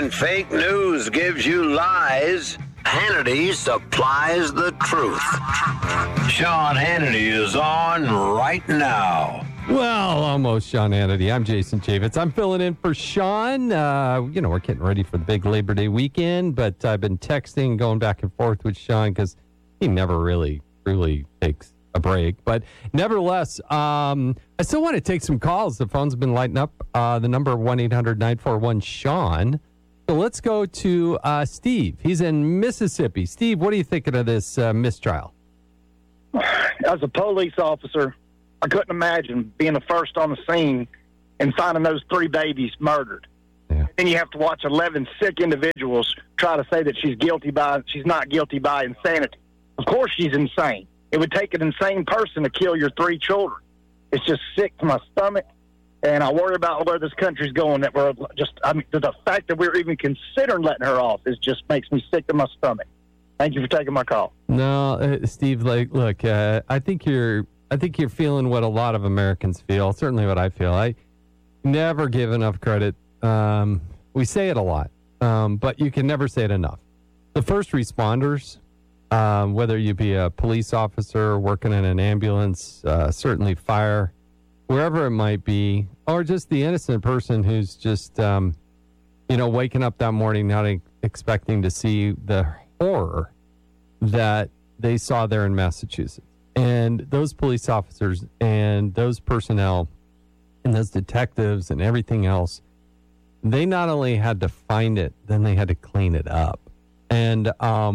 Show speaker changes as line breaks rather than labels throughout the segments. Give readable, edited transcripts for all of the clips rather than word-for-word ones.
When fake news gives you lies, Hannity supplies the truth. Sean Hannity is on right now.
Well, almost Sean Hannity. I'm Jason Chaffetz. I'm filling in for Sean. We're getting ready for the big Labor Day weekend, but I've been texting, going back and forth with Sean because he never really, truly takes a break. But nevertheless, I still want to take some calls. The phone's been lighting up. The number 1-800-941-SEAN. So let's go to Steve. He's in Mississippi. Steve, what are you thinking of this mistrial?
As a police officer, I couldn't imagine being the first on the scene and finding those 3 babies murdered.
Yeah.
Then you have to watch 11 sick individuals try to say that she's not guilty by insanity. Of course she's insane. It would take an insane person to kill your 3 children. It's just sick to my stomach, and I worry about where this country's going. That we're the fact that we're even considering letting her off just makes me sick to my stomach. Thank you for taking my call.
No, Steve, look, I think you're feeling what a lot of Americans feel, certainly what I feel. I never give enough credit. We say it a lot, but you can never say it enough. The first responders, whether you be a police officer working in an ambulance, certainly fire, wherever it might be, or just the innocent person who's just, waking up that morning not expecting to see the horror that they saw there in Massachusetts. And those police officers and those personnel and those detectives and everything else, they not only had to find it, then they had to clean it up. And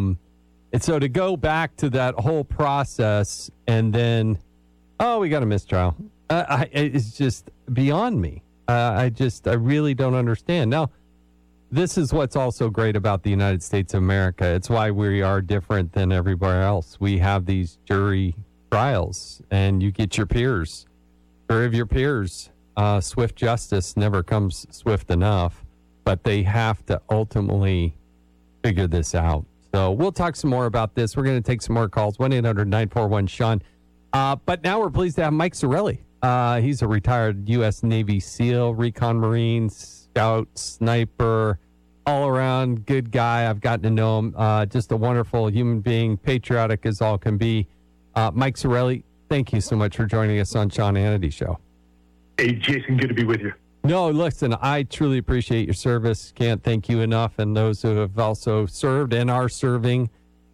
so to go back to that whole process and then, we got a mistrial. It's just beyond me. I really don't understand. Now, this is what's also great about the United States of America. It's why we are different than everywhere else. We have these jury trials, and you get your peers. Jury of your peers. Swift justice never comes swift enough, but they have to ultimately figure this out. So we'll talk some more about this. We're going to take some more calls, 1-800-941-SEAN. But now we're pleased to have Mike Sarraille. He's a retired U.S. Navy SEAL, recon Marine, scout, sniper, all-around good guy. I've gotten to know him. Just a wonderful human being, patriotic as all can be. Mike Sarraille, thank you so much for joining us on Sean Hannity Show.
Hey, Jason, good to be with you.
No, listen, I truly appreciate your service. Can't thank you enough, and those who have also served and are serving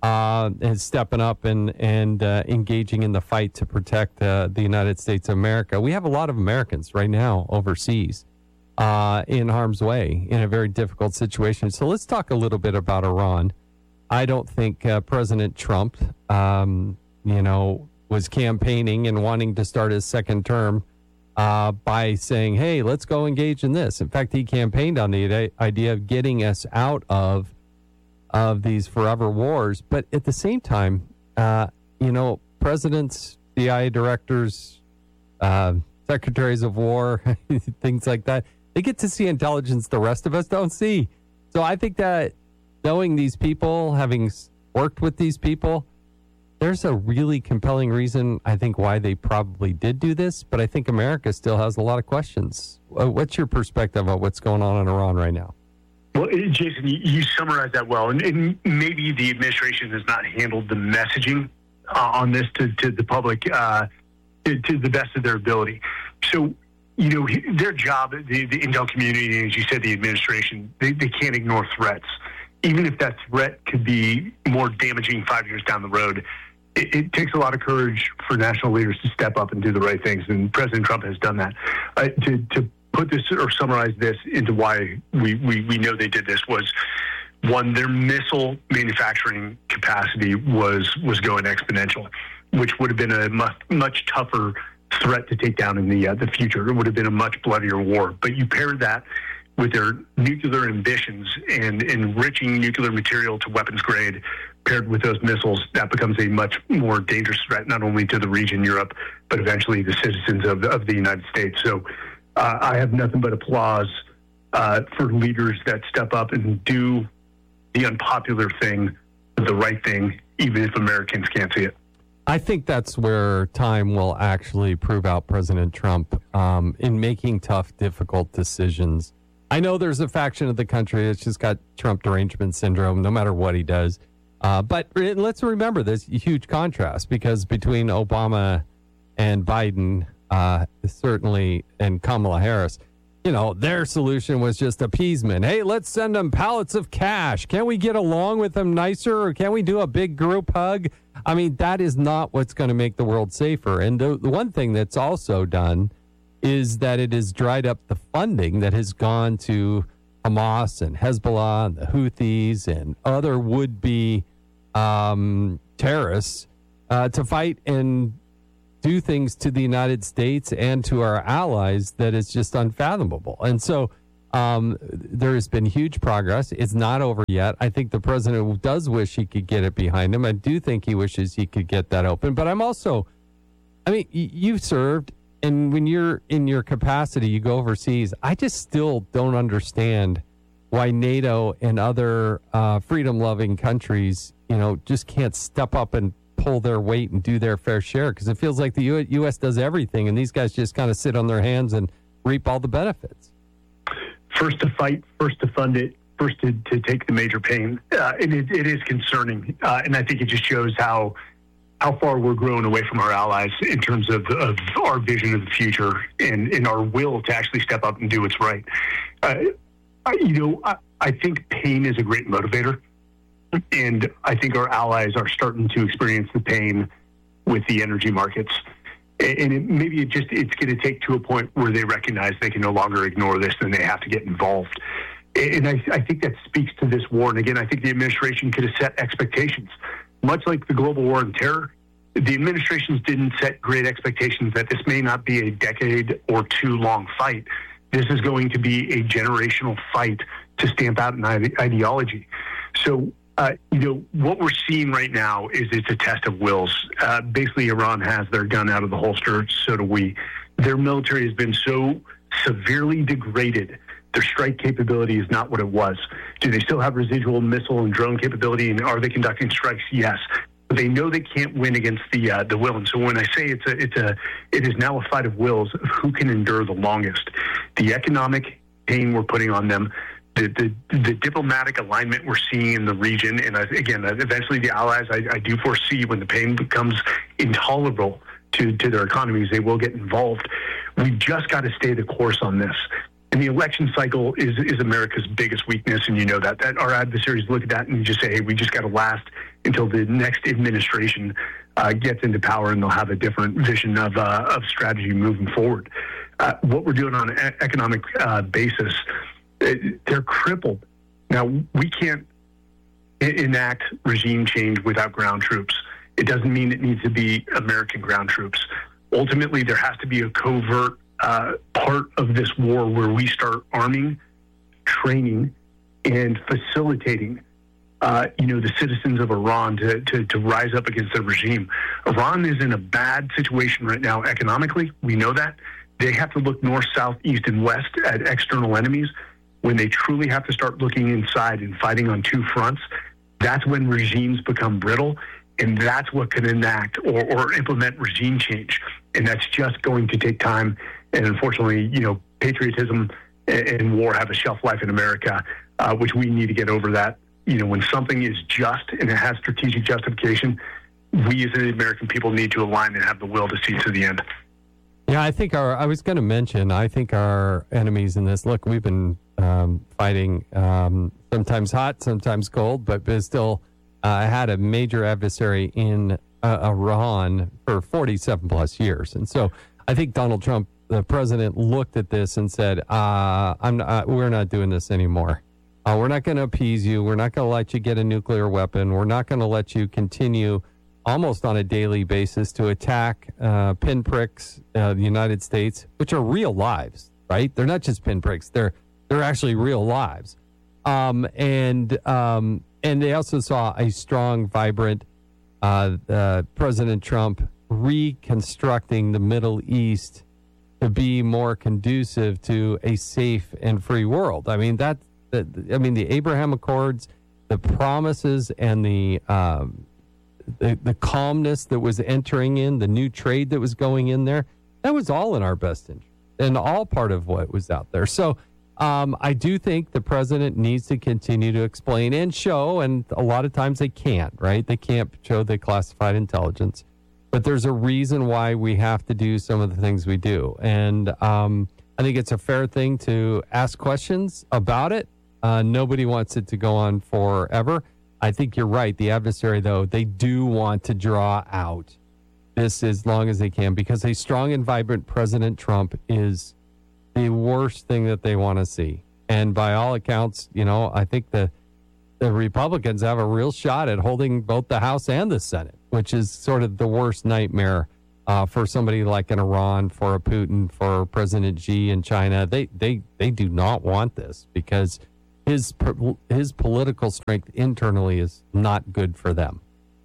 and stepping up and engaging in the fight to protect the United States of America. We have a lot of Americans right now overseas in harm's way in a very difficult situation. So let's talk a little bit about Iran. I don't think President Trump, was campaigning and wanting to start his second term by saying, hey, let's go engage in this. In fact, he campaigned on the idea of getting us out of these forever wars. But at the same time, presidents, CIA directors, secretaries of war, things like that, they get to see intelligence the rest of us don't see. So I think that knowing these people, having worked with these people, there's a really compelling reason, I think, why they probably did do this. But I think America still has a lot of questions. What's your perspective on what's going on in Iran right now?
Well, Jason, you summarized that well. And maybe the administration has not handled the messaging on this to the public to the best of their ability. So, their job, the intel community, and as you said, the administration, they can't ignore threats. Even if that threat could be more damaging 5 years down the road, it takes a lot of courage for national leaders to step up and do the right things, and President Trump has done that. To put this or summarize this into why we know they did this was, one, their missile manufacturing capacity was going exponential, which would have been a much tougher threat to take down in the future. It would have been a much bloodier war. But you pair that with their nuclear ambitions and enriching nuclear material to weapons grade, paired with those missiles, that becomes a much more dangerous threat, not only to the region, Europe, but eventually the citizens of the United States. So I have nothing but applause for leaders that step up and do the unpopular thing, the right thing, even if Americans can't see it.
I think that's where time will actually prove out President Trump in making tough, difficult decisions. I know there's a faction of the country that's just got Trump derangement syndrome, no matter what he does. But let's remember this huge contrast, because between Obama and Biden, certainly, and Kamala Harris, their solution was just appeasement. Hey, let's send them pallets of cash. Can we get along with them nicer, or can we do a big group hug? I mean, that is not what's going to make the world safer. And the one thing that's also done is that it has dried up the funding that has gone to Hamas and Hezbollah and the Houthis and other would-be terrorists to fight and do things to the United States and to our allies that is just unfathomable. And so there has been huge progress. It's not over yet. I think the president does wish he could get it behind him. I do think he wishes he could get that open. But you've served, and when you're in your capacity, you go overseas. I just still don't understand why NATO and other freedom-loving countries, just can't step up and pull their weight and do their fair share, because it feels like the U.S. does everything, and these guys just kind of sit on their hands and reap all the benefits.
First to fight, first to fund it, first to take the major pain. And it is concerning. And I think it just shows how far we're growing away from our allies in terms of our vision of the future and our will to actually step up and do what's right. I think pain is a great motivator. And I think our allies are starting to experience the pain with the energy markets. And it's going to take to a point where they recognize they can no longer ignore this and they have to get involved. And I think that speaks to this war. And again, I think the administration could have set expectations. Much like the global war on terror, the administrations didn't set great expectations that this may not be a decade or two long fight. This is going to be a generational fight to stamp out an ideology. So, what we're seeing right now is it's a test of wills. Basically, Iran has their gun out of the holster, so do we. Their military has been so severely degraded. Their strike capability is not what it was. Do they still have residual missile and drone capability, and are they conducting strikes? Yes. But they know they can't win against the will. And so when I say it is now a fight of wills of who can endure the longest. The economic pain we're putting on them, the diplomatic alignment we're seeing in the region, and again, eventually the allies, I do foresee when the pain becomes intolerable to their economies, they will get involved. We've just got to stay the course on this. And the election cycle is America's biggest weakness, and that our adversaries look at that and just say, hey, we just got to last until the next administration gets into power, and they'll have a different vision of strategy moving forward. What we're doing on an economic basis, they're crippled. Now, we can't enact regime change without ground troops. It doesn't mean it needs to be American ground troops. Ultimately, there has to be a covert part of this war where we start arming, training, and facilitating the citizens of Iran to rise up against the regime. Iran is in a bad situation right now economically. We know that. They have to look north, south, east, and west at external enemies. When they truly have to start looking inside and fighting on two fronts, that's when regimes become brittle, and that's what can enact or implement regime change. And that's just going to take time. And unfortunately, patriotism and war have a shelf life in America, which we need to get over that. When something is just and it has strategic justification, we as the American people need to align and have the will to see to the end.
Yeah, I think I think our enemies in this, look, we've been fighting sometimes hot, sometimes cold, but still had a major adversary in Iran for 47 plus years. And so I think Donald Trump, the president, looked at this and said, we're not doing this anymore. We're not going to appease you. We're not going to let you get a nuclear weapon. We're not going to let you continue almost on a daily basis to attack pinpricks, the United States, which are real lives, right? They're not just pinpricks. They're actually real lives. And they also saw a strong, vibrant President Trump reconstructing the Middle East to be more conducive to a safe and free world. I mean, the Abraham Accords, the promises, and the calmness that was entering in, the new trade that was going in there, that was all in our best interest and all part of what was out there. So I do think the president needs to continue to explain and show, and a lot of times they can't, right? They can't show the classified intelligence. But there's a reason why we have to do some of the things we do. And I think it's a fair thing to ask questions about it. Nobody wants it to go on forever. I think you're right. The adversary, though, they do want to draw out this as long as they can, because a strong and vibrant President Trump is the worst thing that they want to see. And by all accounts, I think the Republicans have a real shot at holding both the House and the Senate, which is sort of the worst nightmare for somebody like an Iran, for a Putin, for President Xi in China. They do not want this, because his political strength internally is not good for them.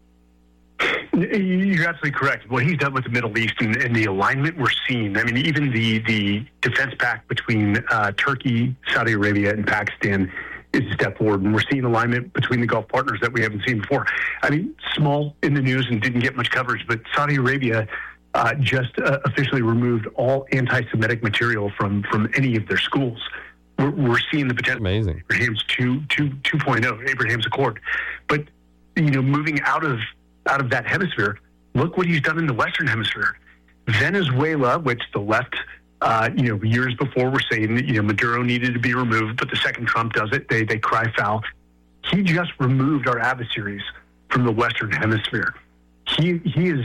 You're absolutely correct. What he's done with the Middle East and the alignment we're seeing, I mean, even the defense pact between Turkey, Saudi Arabia, and Pakistan is a step forward. And we're seeing alignment between the Gulf partners that we haven't seen before. I mean, small in the news and didn't get much coverage, but Saudi Arabia just officially removed all anti-Semitic material from any of their schools. We're seeing the potential.
Amazing.
Abraham's 2.0, Abraham's Accord. But, moving out of that hemisphere, look what he's done in the Western Hemisphere. Venezuela, which the left, years before were saying that, Maduro needed to be removed, but the second Trump does it, they cry foul. He just removed our adversaries from the Western Hemisphere. He's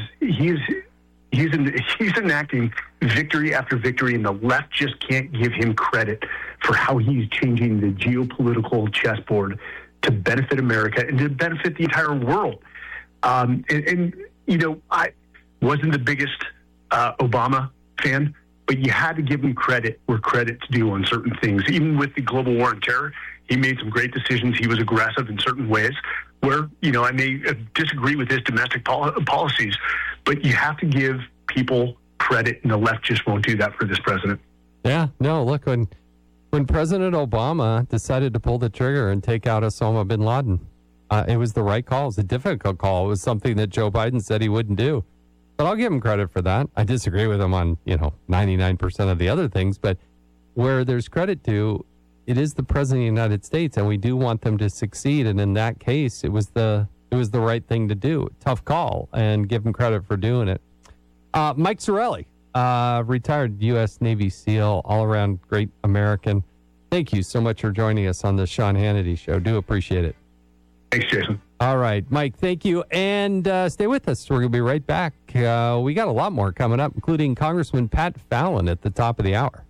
enacting victory after victory, and the left just can't give him credit for how he's changing the geopolitical chessboard to benefit America and to benefit the entire world. I wasn't the biggest Obama fan, but you had to give him credit where credit's due on certain things. Even with the global war on terror, he made some great decisions. He was aggressive in certain ways where, I may disagree with his domestic policies, but you have to give people credit, and the left just won't do that for this president.
Yeah, no, look, when President Obama decided to pull the trigger and take out Osama bin Laden, it was the right call. It was a difficult call. It was something that Joe Biden said he wouldn't do. But I'll give him credit for that. I disagree with him on, 99% of the other things. But where there's credit to, it is the President of the United States, and we do want them to succeed. And in that case, it was the right thing to do. Tough call, and give him credit for doing it. Mike Sarraille, retired U.S. Navy SEAL, all-around great American. Thank you so much for joining us on the Sean Hannity Show. Do appreciate it.
Thanks, Jason.
All right, Mike, thank you. And stay with us. We're going to be right back. We got a lot more coming up, including Congressman Pat Fallon at the top of the hour.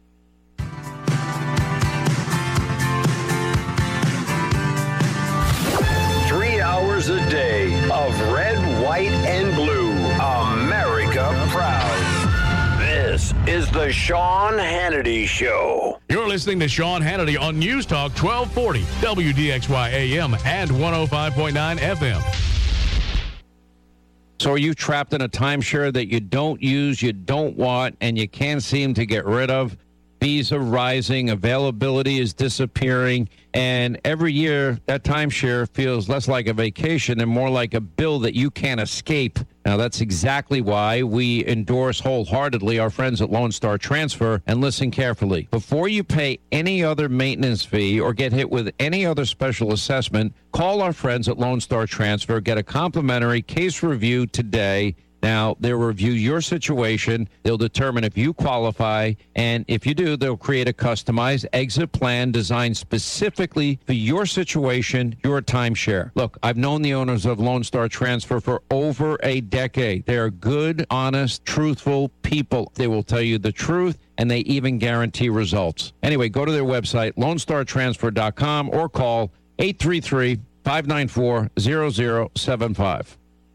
3 hours a day of red, white, and blue. America proud. This is the Sean Hannity Show.
You're listening to Sean Hannity on News Talk 1240, WDXY AM and 105.9 FM.
So are you trapped in a timeshare that you don't use, you don't want, and you can't seem to get rid of? Fees are rising, availability is disappearing, and every year that timeshare feels less like a vacation and more like a bill that you can't escape. Now, that's exactly why we endorse wholeheartedly our friends at Lone Star Transfer, and listen carefully. Before you pay any other maintenance fee or get hit with any other special assessment, call our friends at Lone Star Transfer, get a complimentary case review today. Now, they'll review your situation. They'll determine if you qualify. And if you do, they'll create a customized exit plan designed specifically for your situation, your timeshare. Look, I've known the owners of Lone Star Transfer for over a decade. They are good, honest, truthful people. They will tell you the truth, and they even guarantee results. Anyway, go to their website, LoneStarTransfer.com, or call 833-594-0075.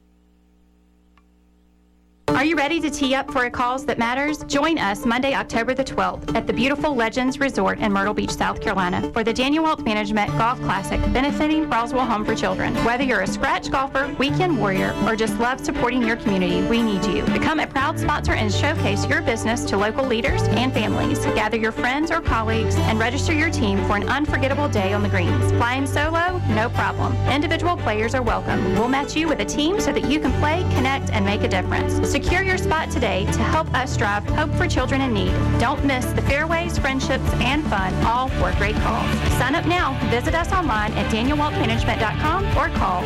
Are you ready to tee up for a cause that matters? Join us Monday, October the 12th at the beautiful Legends Resort in Myrtle Beach, South Carolina for the Daniel Welch Management Golf Classic benefiting Roswell Home for Children. Whether you're a scratch golfer, weekend warrior, or just love supporting your community, we need you. Become a proud sponsor and showcase your business to local leaders and families. Gather your friends or colleagues and register your team for an unforgettable day on the greens. Flying solo? No problem. Individual players are welcome. We'll match you with a team so that you can play, connect, and make a difference. Secure your spot today to help us drive hope for children in need. Don't miss the fairways, friendships, and fun, all for a great cause. Sign up now. Visit us online at danielwaltmanagement.com or call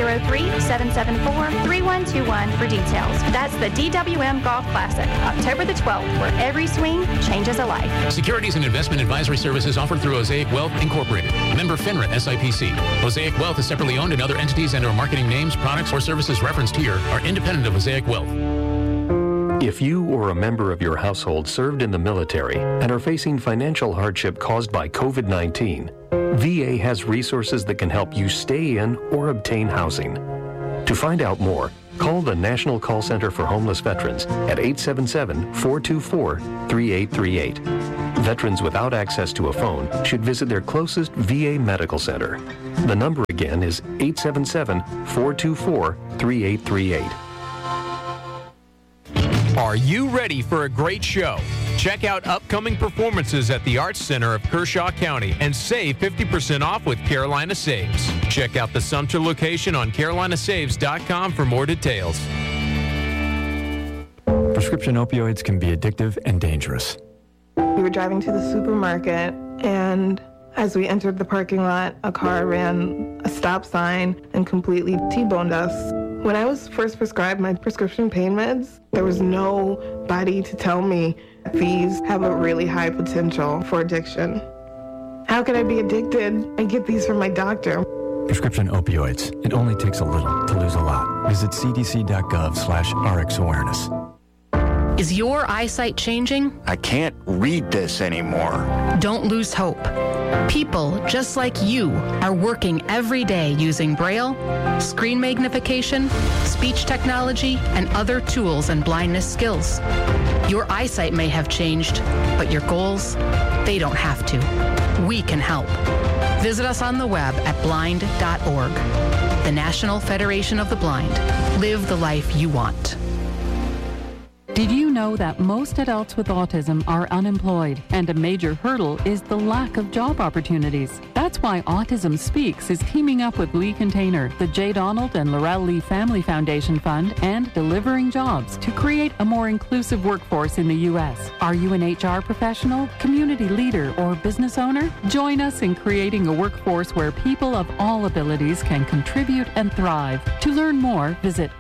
803-774-3121 for details. That's the DWM Golf Classic, October the 12th, where every swing changes a life.
Securities and investment advisory services offered through Osaic Wealth Incorporated. Member FINRA SIPC. Osaic Wealth is separately owned, and other entities and/or marketing names, products, or services referenced here are independent of Osaic Wealth.
If you or a member of your household served in the military and are facing financial hardship caused by COVID-19, VA has resources that can help you stay in or obtain housing. To find out more, call the National Call Center for Homeless Veterans at 877-424-3838. Veterans without access to a phone should visit their closest VA medical center. The number again is 877-424-3838.
Are you ready for a great show? Check out upcoming performances at the Arts Center of Kershaw County and save 50% off with Carolina Saves. Check out the Sumter location on carolinasaves.com for more details.
Prescription opioids can be addictive and dangerous.
We were driving to the supermarket, and as we entered the parking lot, a car ran a stop sign and completely T-boned us. When I was first prescribed my prescription pain meds, there was nobody to tell me these have a really high potential for addiction. How could I be addicted? I get these from my doctor.
Prescription opioids. It only takes a little to lose a lot. Visit cdc.gov/RxAwareness.
Is your eyesight changing?
I can't read this anymore.
Don't lose hope. People just like you are working every day using Braille, screen magnification, speech technology, and other tools and blindness skills. Your eyesight may have changed, but your goals, they don't have to. We can help. Visit us on the web at blind.org. The National Federation of the Blind. Live the life you want.
Did you know that most adults with autism are unemployed, and a major hurdle is the lack of job opportunities? That's why Autism Speaks is teaming up with Lee Container, the J. Donald and Laurel Lee Family Foundation Fund, and Delivering Jobs to create a more inclusive workforce in the U.S. Are you an HR professional, community leader, or business owner? Join us in creating a workforce where people of all abilities can contribute and thrive. To learn more, visit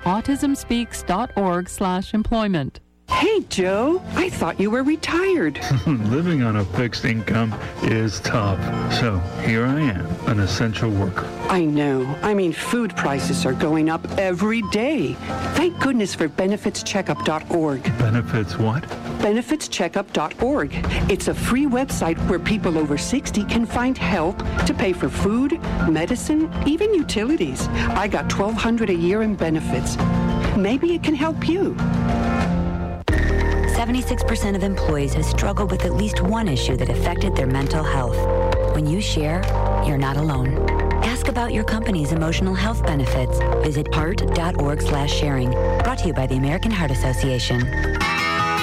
autismspeaks.org/employment.
Hey, Joe, I thought you were retired.
Living on a fixed income is tough. So here I am, an essential worker.
I know. I mean, food prices are going up every day. Thank goodness for benefitscheckup.org.
Benefits what?
Benefitscheckup.org. It's a free website where people over 60 can find help to pay for food, medicine, even utilities. I got $1,200 a year in benefits. Maybe it can help you.
76% of employees have struggled with at least one issue that affected their mental health. When you share, you're not alone. Ask about your company's emotional health benefits. Visit heart.org/sharing. Brought to you by the American Heart Association.